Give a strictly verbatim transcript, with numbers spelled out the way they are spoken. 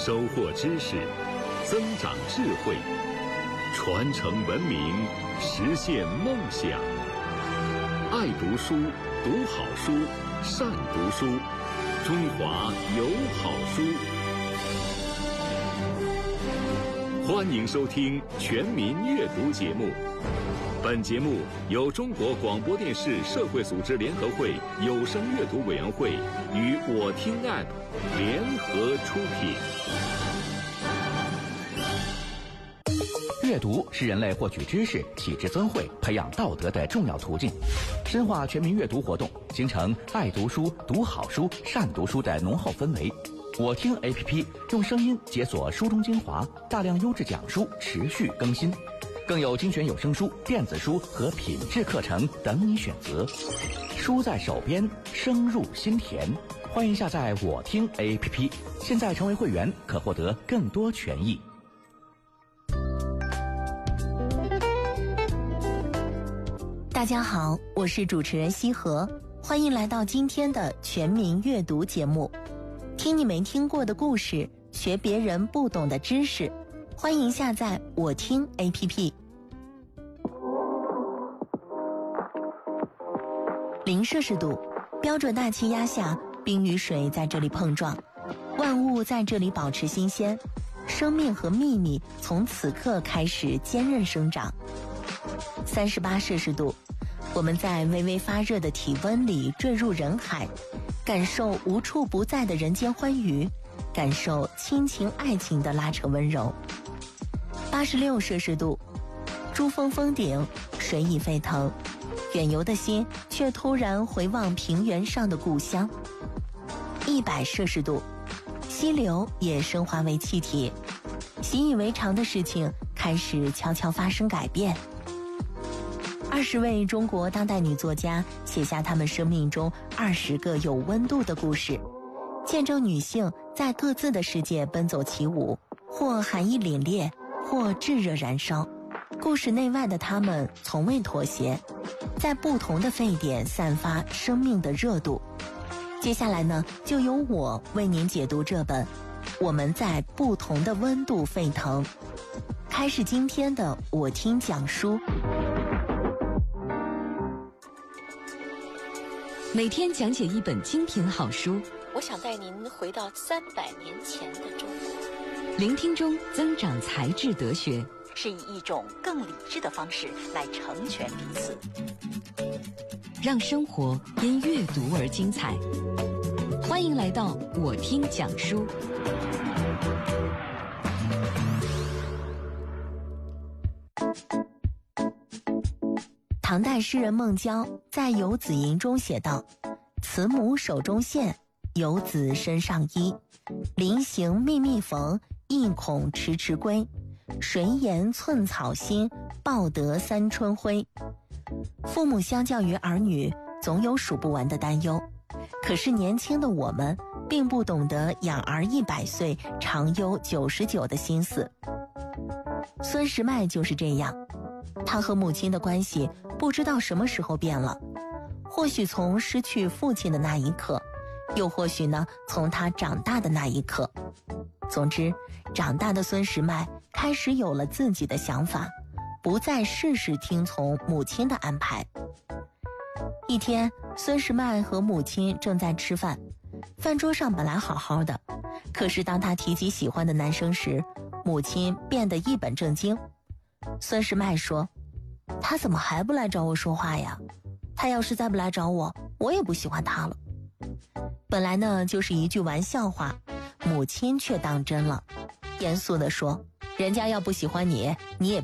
收获知识，增长智慧，传承文明，实现梦想。爱读书，读好书，善读书，中华有好书。欢迎收听全民阅读节目。本节目由中国广播电视社会组织联合会有声阅读委员会与我听 App 联合出品。阅读是人类获取知识、体质增慧、培养道德的重要途径。深化全民阅读活动，形成爱读书、读好书、善读书的浓厚氛围。我听 A P P 用声音解锁书中精华，大量优质讲书持续更新，更有精选有声书、电子书和品质课程等你选择。书在手边，声入心田。欢迎下载我听 A P P， 现在成为会员可获得更多权益。 大家好，我是主持人西河，欢迎来到今天的全民阅读节目。听你没听过的故事，学别人不懂的知识，欢迎下载我听 A P P。 零摄氏度，标准大气压下，冰与水在这里碰撞，万物在这里保持新鲜，生命和秘密从此刻开始坚韧生长。三十八摄氏度，我们在微微发热的体温里坠入人海，感受无处不在的人间欢愉，感受亲情爱情的拉扯温柔。八十六摄氏度，珠峰峰顶，水已沸腾，远游的心却突然回望平原上的故乡。一百摄氏度，溪流也升华为气体，习以为常的事情开始悄悄发生改变。二十位中国当代女作家写下她们生命中二十个有温度的故事，见证女性在各自的世界奔走起舞，或寒意凛冽，或炙热燃烧。故事内外的她们从未妥协，在不同的沸点散发生命的热度。接下来呢，就由我为您解读这本《我们在不同的温度沸腾》，开始今天的我听讲书。 每天讲解一本精品好书， 我想带您回到三百年前的中国。 聆听中增长才智德学， 是以一种更理智的方式来成全彼此， 让生活因阅读而精彩。欢迎来到我听讲书。 唐代诗人孟郊在《游子吟》中写道：慈母手中线，游子身上衣。临行密密缝，意恐迟迟归。谁言寸草心，报得三春晖。父母相较于儿女，总有数不完的担忧。可是年轻的我们，并不懂得养儿一百岁，长忧九十九的心思。孙时迈就是这样，他和母亲的关系不知道什么时候变了，或许从失去父亲的那一刻，又或许呢，从他长大的那一刻。总之，长大的孙时迈开始有了自己的想法，不再事事听从母亲的安排。一天，孙时迈和母亲正在吃饭，饭桌上本来好好的，可是当他提起喜欢的男生时，母亲变得一本正经。孙时迈说：他怎么还不来找我说话呀？他要是再不来找我，我也不喜欢他了。本来呢就是一句玩笑话，母亲却当真了，严肃地说：人家要不喜欢你，你也